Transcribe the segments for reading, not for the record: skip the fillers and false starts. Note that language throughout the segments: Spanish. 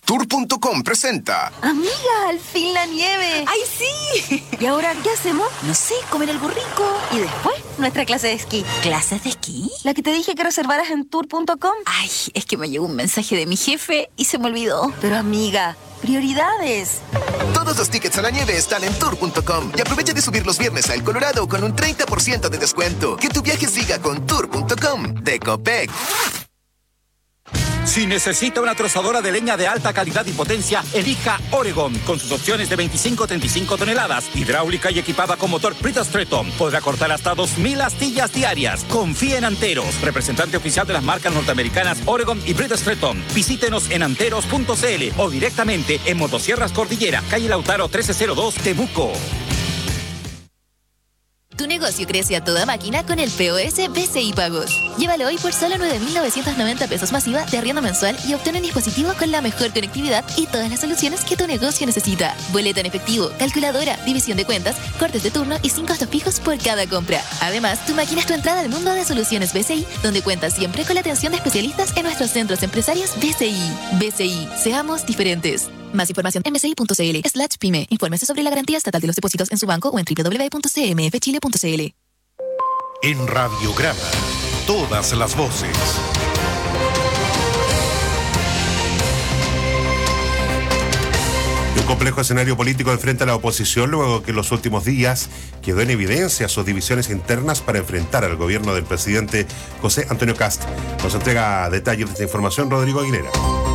Tour.com presenta. Amiga, al fin la nieve. ¡Ay, sí! ¿Y ahora qué hacemos? No sé, comer algo rico. Y después, nuestra clase de esquí. ¿Clases de esquí? La que te dije que reservaras en Tour.com. Ay, es que me llegó un mensaje de mi jefe y se me olvidó. Pero amiga, prioridades. Todos los tickets a la nieve están en Tour.com. Y aprovecha de subir los viernes a El Colorado con un 30% de descuento. Que tu viaje siga con Tour.com de Copec. Si necesita una trozadora de leña de alta calidad y potencia, elija Oregon, con sus opciones de 25 a 35 toneladas, hidráulica y equipada con motor Bridgestone. Podrá cortar hasta 2,000 astillas diarias. Confíe en Anteros, representante oficial de las marcas norteamericanas Oregon y Bridgestone. Visítenos en anteros.cl o directamente en Motosierras Cordillera, calle Lautaro 1302, Temuco. Tu negocio crece a toda máquina con el POS BCI Pagos. Llévalo hoy por solo 9,990 pesos masiva de arriendo mensual y obtén un dispositivo con la mejor conectividad y todas las soluciones que tu negocio necesita. Boleta en efectivo, calculadora, división de cuentas, cortes de turno y 5 costos fijos por cada compra. Además, tu máquina es tu entrada al mundo de soluciones BCI, donde cuentas siempre con la atención de especialistas en nuestros centros empresarios BCI. BCI, seamos diferentes. Más información en bci.cl/pyme. Infórmese sobre la garantía estatal de los depósitos en su banco o en www.cmfchile.cl. En Radiograma, todas las voces. Un complejo escenario político enfrenta a la oposición luego que en los últimos días quedó en evidencia sus divisiones internas para enfrentar al gobierno del presidente José Antonio Kast. Nos entrega detalles de esta información Rodrigo Aguilera.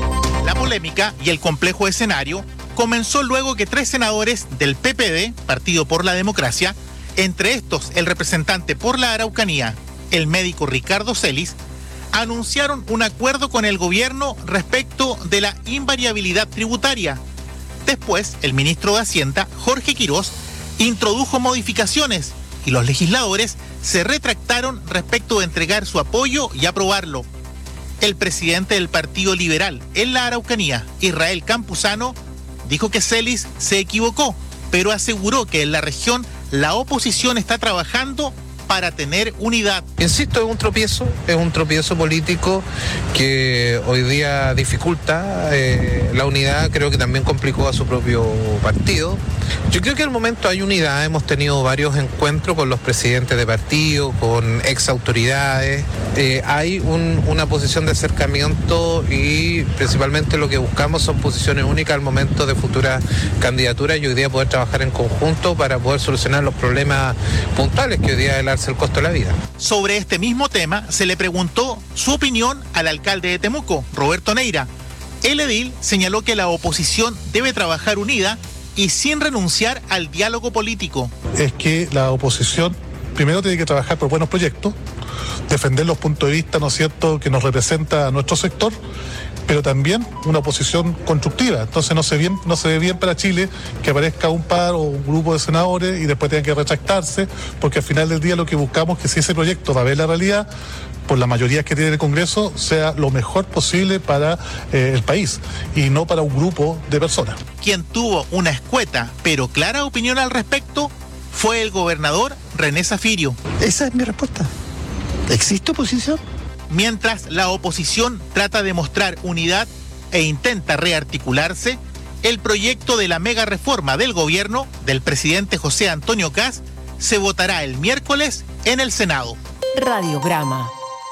La polémica y el complejo escenario comenzó luego que 3 senadores del PPD, Partido por la Democracia, entre estos el representante por la Araucanía, el médico Ricardo Celis, anunciaron un acuerdo con el gobierno respecto de la invariabilidad tributaria. Después, el ministro de Hacienda, Jorge Quirós, introdujo modificaciones y los legisladores se retractaron respecto de entregar su apoyo y aprobarlo. El presidente del Partido Liberal en la Araucanía, Israel Campuzano, dijo que Celis se equivocó, pero aseguró que en la región la oposición está trabajando para tener unidad. Insisto, es un tropiezo político que hoy día dificulta la unidad, creo que también complicó a su propio partido. Yo creo que al momento hay unidad, hemos tenido varios encuentros con los presidentes de partido, con ex autoridades, hay una posición de acercamiento y principalmente lo que buscamos son posiciones únicas al momento de futuras candidaturas y hoy día poder trabajar en conjunto para poder solucionar los problemas puntuales que hoy día es el costo de la vida. Sobre este mismo tema se le preguntó su opinión al alcalde de Temuco, Roberto Neira. El edil señaló que la oposición debe trabajar unida y sin renunciar al diálogo político. Es que la oposición primero tiene que trabajar por buenos proyectos, defender los puntos de vista, ¿no es cierto?, que nos representa a nuestro sector, pero también una oposición constructiva. Entonces no se ve bien para Chile que aparezca un par o un grupo de senadores y después tengan que retractarse, porque al final del día lo que buscamos es que si ese proyecto va a ver la realidad, por la mayoría que tiene el Congreso, sea lo mejor posible para el país y no para un grupo de personas. Quien tuvo una escueta pero clara opinión al respecto fue el gobernador René Zafirio. Esa es mi respuesta. ¿Existe oposición? Mientras la oposición trata de mostrar unidad e intenta rearticularse, el proyecto de la mega reforma del gobierno del presidente José Antonio Kast se votará el miércoles en el Senado. Radiograma.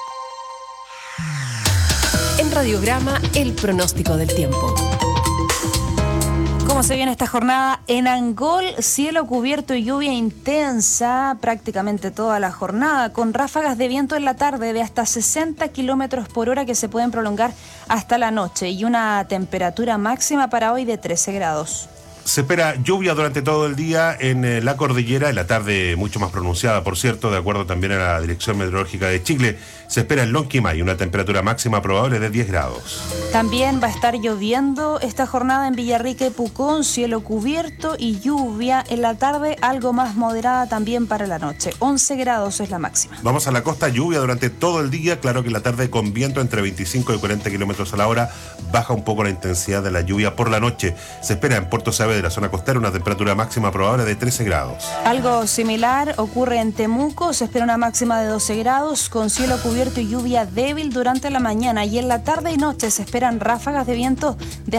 En Radiograma, el pronóstico del tiempo. ¿Cómo se viene esta jornada? En Angol, cielo cubierto y lluvia intensa prácticamente toda la jornada, con ráfagas de viento en la tarde de hasta 60 kilómetros por hora que se pueden prolongar hasta la noche y una temperatura máxima para hoy de 13 grados. Se espera lluvia durante todo el día en la cordillera, en la tarde mucho más pronunciada, por cierto, de acuerdo también a la Dirección Meteorológica de Chile. Se espera en Lonquimay una temperatura máxima probable de 10 grados. También va a estar lloviendo esta jornada en Villarrica y Pucón, cielo cubierto y lluvia en la tarde, algo más moderada también para la noche. 11 grados es la máxima. Vamos a la costa, lluvia durante todo el día, claro que en la tarde con viento entre 25 y 40 kilómetros a la hora, baja un poco la intensidad de la lluvia por la noche. Se espera en Puerto Saavedra, de la zona costera, una temperatura máxima probable de 13 grados. Algo similar ocurre en Temuco, se espera una máxima de 12 grados, con cielo cubierto y lluvia débil durante la mañana, y en la tarde y noche se esperan ráfagas de viento de